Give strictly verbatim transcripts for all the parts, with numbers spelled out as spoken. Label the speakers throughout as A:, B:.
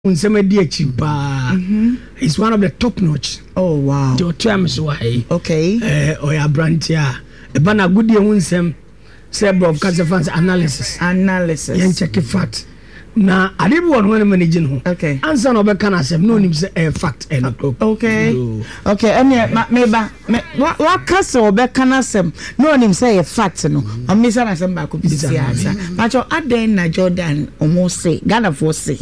A: Mm-hmm. He's one of the top notch.
B: Oh wow.
A: The terms why.
B: Okay.
A: Eh uh, oya brantia. E bana good ye unsem say bro cancer fans analysis.
B: Analysis.
A: Yen check fact. Na ade bi won when managing ho.
B: Okay.
A: Answer no be can asem no nim say eh fact eh no.
B: Okay. Okay. Anya me ba wa kase obe can asem no nim say a fact no. O me say asem ba ko bi si answer. But your aden na Jordan almost say Ghana for say.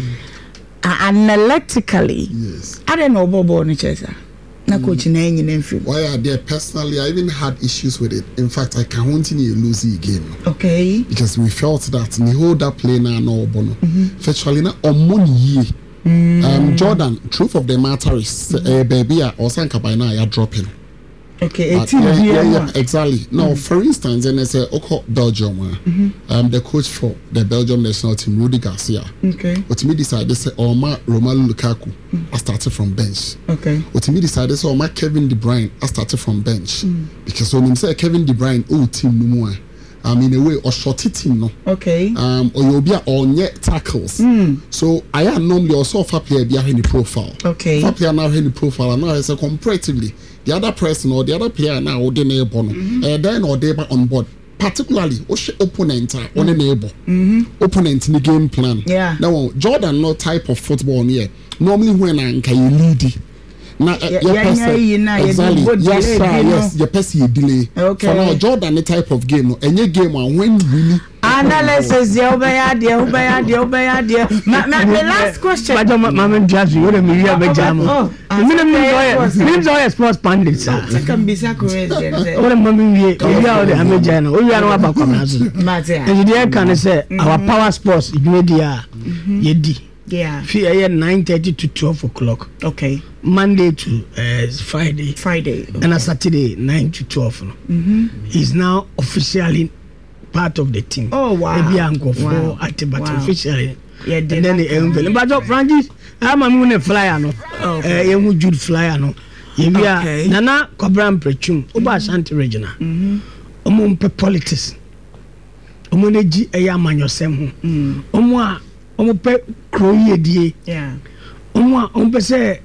B: Analytically,
C: yes.
B: I don't know Bobo ni chesa. Na coach na enyi na mfim.
C: Why are there personally? I even had issues with it. In fact, I can't continue losing game.
B: Okay.
C: Because we felt that the whole that play na no bono. Virtually na on year. Um, Jordan, truth of the matter is, mm-hmm. uh, baby, or sanka by now you're dropping.
B: Okay,
C: uh, yeah, yeah, yeah, exactly. Mm-hmm. Now, for instance, and I say, okay, Belgium, mm-hmm. um, the coach for the Belgium national team, Rudy Garcia.
B: Okay.
C: What me decided to say, oh my Romelu Lukaku, mm-hmm. I started from bench.
B: Okay.
C: What me decided to say, oh my Kevin De Bruyne, I started from bench. Mm-hmm. Because when you say Kevin De Bruyne, oh team no more. Um, in a way, or short team, no.
B: Okay.
C: Um, or you'll be on net tackles. Mm. So I am normally also a player behind the profile.
B: Okay.
C: Far player now in the profile, and now I say comparatively, the other person or the other player now or the neighbor, mm-hmm. uh, then or they on board. Particularly, opponent mm-hmm. on the neighbor, mm-hmm. opponent in the game plan.
B: Yeah.
C: Now Jordan, no type of football here. Normally, when I can lead. Na
B: yeah,
C: your
B: yeah,
C: person
B: yeah,
C: exactly
B: yeah,
C: yes sir
B: delay,
C: yes your person delay
B: okay.
C: For now Jordan the type of game no any game when really
B: analysis ya obaya dia obaya dia obaya dia my last question
A: but mama judge you dey me here be jam oh me no me no sports pundit sir
B: can be correct then
A: o mama we we are the amaja no we are no aba kwamna so and the can say our power sports media yedi.
B: Yeah.
A: Here nine thirty to twelve o'clock.
B: Okay.
A: Monday to uh, Friday.
B: Friday. Okay.
A: And a Saturday nine to twelve. No? Mm-hmm. He's now officially part of the team.
B: Oh wow.
A: Maybe I'm going for
B: wow.
A: at but wow. officially.
B: Yeah.
A: And then the envelope. But Francis, I'm a moon flyer no. Oh. Uh, you Jude flyer no. Okay. Nana Cobram Prechum. Oba Ashanti Regina. Mm-hmm. Omo pe politics. Omo neji eya manyosem ho. Omo omo pe kroye die
B: yeah
A: omo omo pe se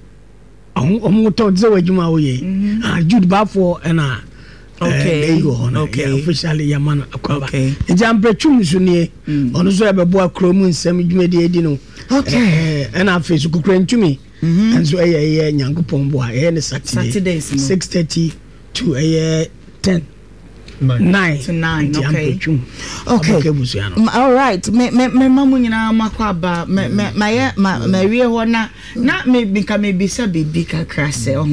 A: omo to ze wadwuma wo ye ah Jude Bafo na
B: okay
A: there you go okay yeah, officially yaman akwaba okay jam prechum so ne ono so ebebo akromu nsem dwumade edi no
B: okay
A: eh na face kukura ntumi enso eye eye nyankopon bo a eye ne Saturday six thirty to eye ten Nine. Nine
B: to nine. Okay. Okay. All right. Me me me mamu nyina makwaba me me my my my wie ho na na me bika me bisa bibi kakra se ho.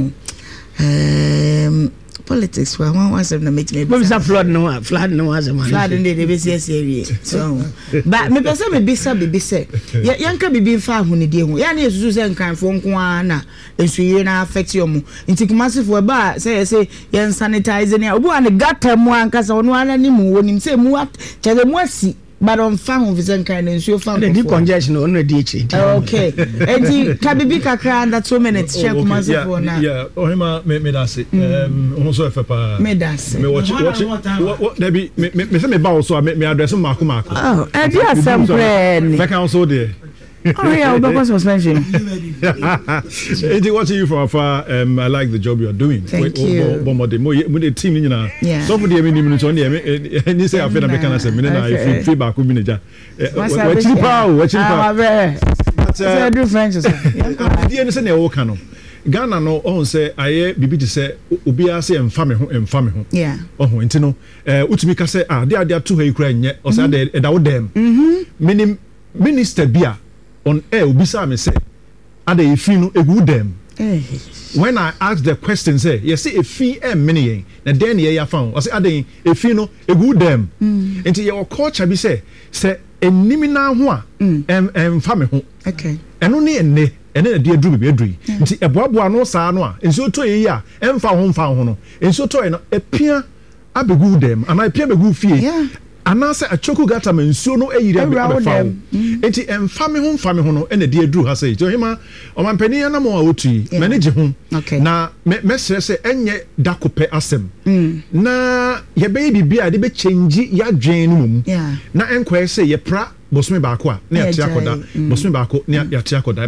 B: Um politics well one was na make me
A: bisa flood no flood no was man.
B: Flood dey dey be see see so but me pesa me bisa bibi se yanka bibi fa ho ne die ho ya na esusu se nkanfo nko ana ensuye na affect yo mu nti kumasifo ba say say yen sanitize ne obu an gata mu ankasa ono ana ni mu wonim say mu cheze mu asi but on fa ho visen kan ensuye fa
A: the congestion ono di echi
B: okay enti ka bibi kakra under two minutes check kumasifo na
D: yeah ohima me me da say um ono so efe pa
B: me da say
D: me watch watch what there be me me say me ba also me address mako mako
B: oh e dia sempre
D: fe kan so there.
B: Oh yeah, because suspension.
D: Anything watching you from afar, um, I like the job you are doing.
B: Thank you.
D: With the team, you know.
B: Yeah.
D: So for the minutes on the, and you say I feel that because I mean, I feedback with manager. Watching power, watching power.
B: But uh, do French.
D: The end is an old canon. Ghana no on say aye bibi to say obi ase emfa me ho emfa me ho
B: yeah
D: oh enti no eh utumi ka say ah dey dey to ha ikura nye o say dey da wo dem mhm minim minister bia on air obisa me say ada efi no egu dem when I asked the question say you say efi e mini na den ye ya fan o say ada efi no egu dem enti your culture bi say say enimina ho a em emfa me ho
B: okay
D: eno ne enne ene na de aduru bi aduru nti eboaboa no saa no a enso to ye ya emfa ho mfa ho no enso to ye no epia abegu dem ana epia begu fie anase achoku gata mensuo no eyire abefa enti emfa me ho mfa me ho no ene de aduru ha sei jo hima o mampani na mo a wotui manage ho na me sere se enye dakope asem na ye be bibia de be change ya dwen no mum na enkoe se ye pra bosome baako a ne yate akoda bosome baako ne yate akoda